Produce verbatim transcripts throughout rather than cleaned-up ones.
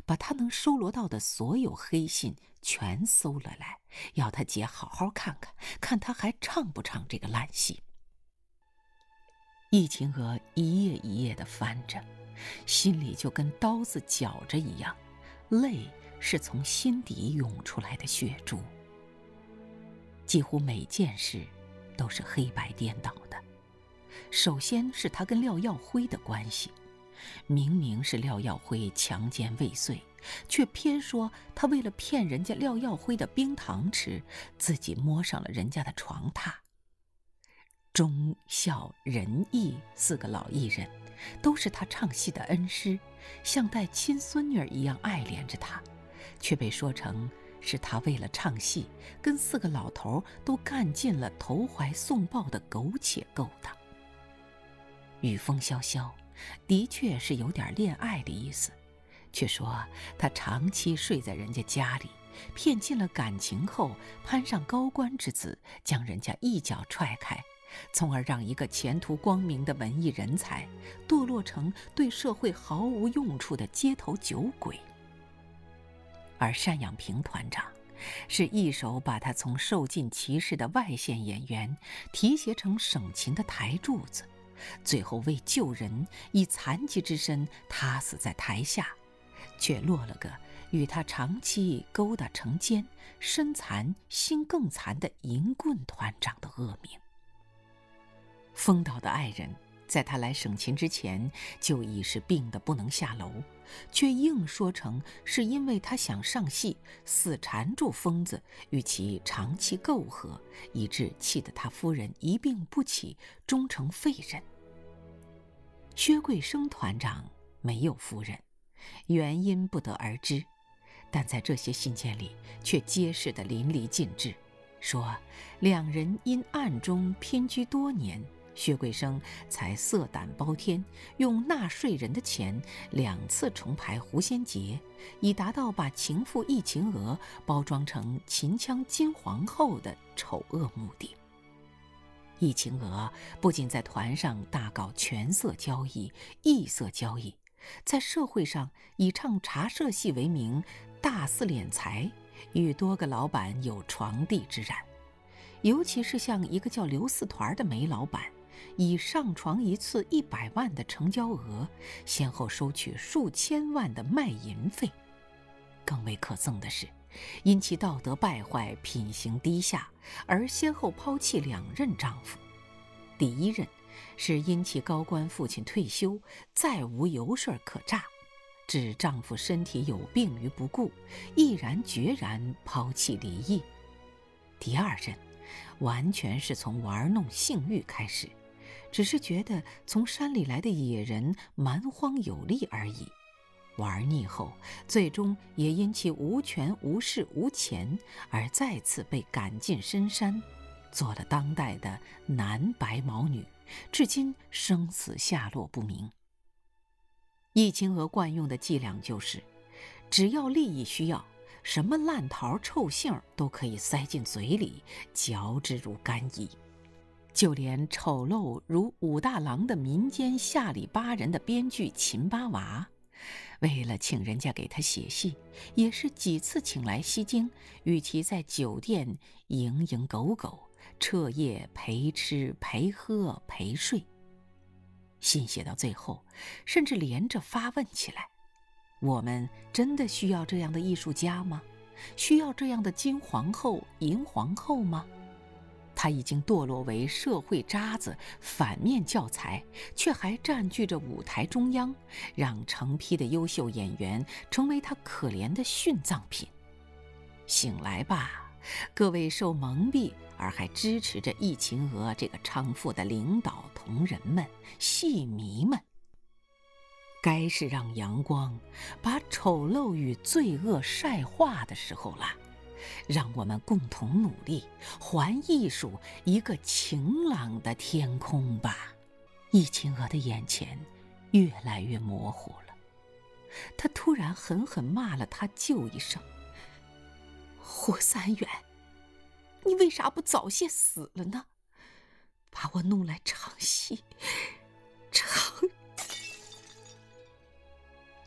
把他能收罗到的所有黑信全搜了来，要他姐好好看看，看他还唱不唱这个烂戏。易秦娥一页一页地翻着，心里就跟刀子绞着一样，泪是从心底涌出来的血珠。几乎每件事都是黑白颠倒的。首先是他跟廖耀辉的关系，明明是廖耀辉强奸未遂，却偏说他为了骗人家廖耀辉的冰糖吃，自己摸上了人家的床榻。忠孝仁义四个老艺人都是他唱戏的恩师，像带亲孙女一样爱怜着他，却被说成是他为了唱戏跟四个老头都干尽了投怀送抱的苟且勾当。雨风潇潇的确是有点恋爱的意思，却说他长期睡在人家家里，骗尽了感情后攀上高官之子，将人家一脚踹开，从而让一个前途光明的文艺人才堕落成对社会毫无用处的街头酒鬼。而单养平团长是一手把他从受尽歧视的外线演员提携成省琴的台柱子，最后为救人以残疾之身塌死在台下，却落了个与他长期勾搭成奸、身残心更残的银棍团长的恶名。风岛的爱人在他来省琴之前就已是病得不能下楼，却硬说成是因为他想上戏，死缠住疯子，与其长期媾和，以致气得他夫人一病不起，终成废人。薛桂生团长没有夫人，原因不得而知，但在这些信件里却揭示得淋漓尽致，说两人因暗中姘居多年，薛桂生才色胆包天，用纳税人的钱两次重排《狐仙节》，以达到把情妇易秦娥包装成秦腔金皇后的丑恶目的。易秦娥不仅在团上大搞权色交易、异色交易，在社会上以唱茶社戏为名大肆敛财，与多个老板有床地之染。尤其是像一个叫刘四团的煤老板，以上床一次一百万的成交额，先后收取数千万的卖淫费。更为可憎的是，因其道德败坏、品行低下，而先后抛弃两任丈夫。第一任是因其高官父亲退休，再无油水可榨，置丈夫身体有病于不顾，毅然决然抛弃离异。第二任完全是从玩弄性欲开始，只是觉得从山里来的野人蛮荒有力而已。玩腻后，最终也因其无权无势无钱，而再次被赶进深山，做了当代的男白毛女，至今生死下落不明。易秦娥惯用的伎俩就是，只要利益需要，什么烂桃臭杏都可以塞进嘴里，嚼之如干邑。就连丑陋如武大郎的民间下里巴人的编剧秦八娃，为了请人家给他写戏，也是几次请来西京，与其在酒店蝇营狗苟，彻夜陪吃陪喝陪睡。信写到最后，甚至连着发问起来：我们真的需要这样的艺术家吗？需要这样的金皇后、银皇后吗？他已经堕落为社会渣子、反面教材，却还占据着舞台中央，让成批的优秀演员成为他可怜的殉葬品。醒来吧，各位受蒙蔽而还支持着易秦娥这个娼妇的领导同仁们、戏迷们，该是让阳光把丑陋与罪恶晒化的时候了。让我们共同努力，还艺术一个晴朗的天空吧。易秦娥的眼前越来越模糊了，她突然狠狠骂了他舅一声：胡三元，你为啥不早些死了呢？把我弄来唱戏，唱……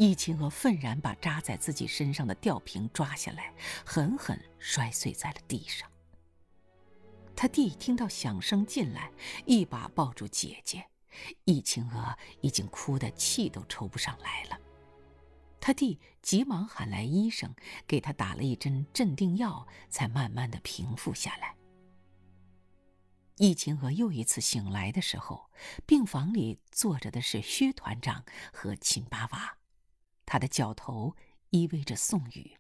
易秦娥愤然把扎在自己身上的吊瓶抓下来，狠狠摔碎在了地上。他弟听到响声进来，一把抱住姐姐，易秦娥已经哭得气都抽不上来了。他弟急忙喊来医生，给他打了一针镇定药，才慢慢的平复下来。易秦娥又一次醒来的时候，病房里坐着的是薛团长和秦八娃，他的脚头依偎着宋宇。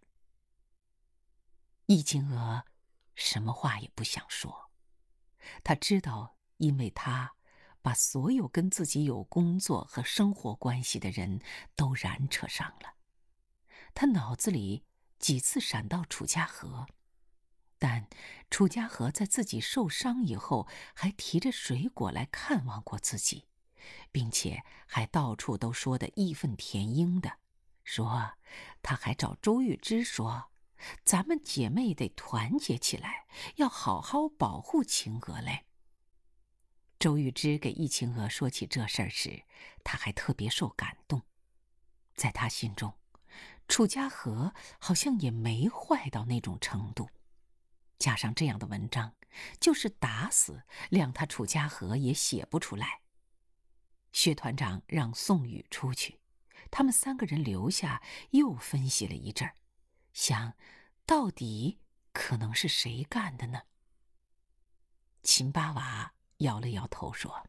易秦娥什么话也不想说，他知道，因为他把所有跟自己有工作和生活关系的人都染扯上了。他脑子里几次闪到楚家河，但楚家河在自己受伤以后还提着水果来看望过自己，并且还到处都说得义愤填膺的，说他还找周玉芝说，咱们姐妹得团结起来，要好好保护秦娥嘞。周玉芝给易秦娥说起这事儿时，她还特别受感动。在她心中，楚家河好像也没坏到那种程度，加上这样的文章，就是打死谅他楚家河也写不出来。薛团长让宋宇出去，他们三个人留下，又分析了一阵儿，想到底可能是谁干的呢？秦八娃摇了摇头说，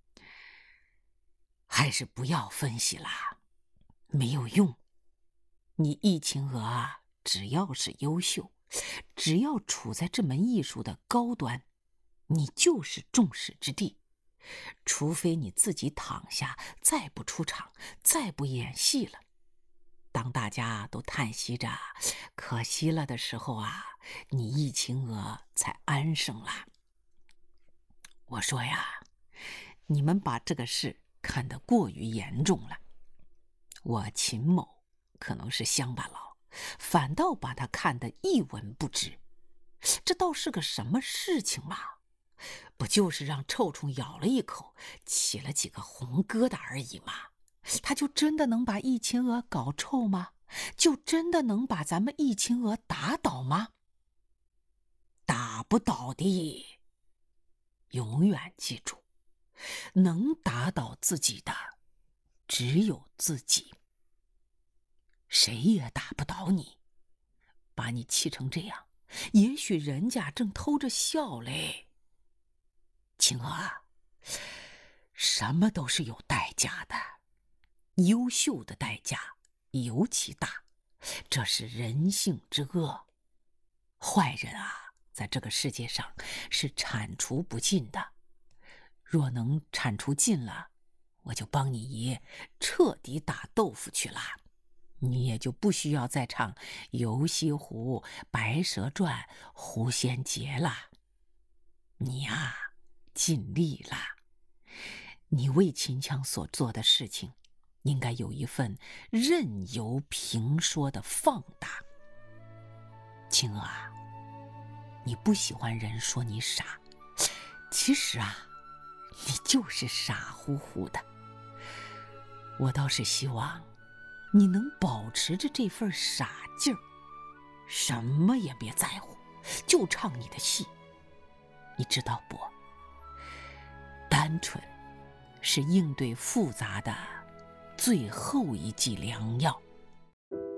还是不要分析啦，没有用。你易秦娥啊，只要是优秀，只要处在这门艺术的高端，你就是众矢之的。除非你自己躺下，再不出场，再不演戏了，当大家都叹息着可惜了的时候啊，你易秦娥才安生了。我说呀，你们把这个事看得过于严重了。我秦某可能是乡巴佬，反倒把他看得一文不值。这倒是个什么事情嘛？不就是让臭虫咬了一口，起了几个红疙瘩而已嘛？他就真的能把易秦娥搞臭吗？就真的能把咱们易秦娥打倒吗？打不倒的。永远记住，能打倒自己的只有自己，谁也打不倒你。把你气成这样，也许人家正偷着笑嘞。秦娥啊，什么都是有代价的，优秀的代价尤其大，这是人性之恶。坏人啊，在这个世界上是铲除不尽的，若能铲除尽了，我就帮你爷彻底打豆腐去了，你也就不需要再唱游西湖、白蛇传、狐仙节了。你啊，尽力了，你为秦腔所做的事情，应该有一份任由评说的放大。青娥啊，你不喜欢人说你傻，其实啊，你就是傻乎乎的。我倒是希望你能保持着这份傻劲儿，什么也别在乎，就唱你的戏。你知道不？单纯是应对复杂的最后一剂良药。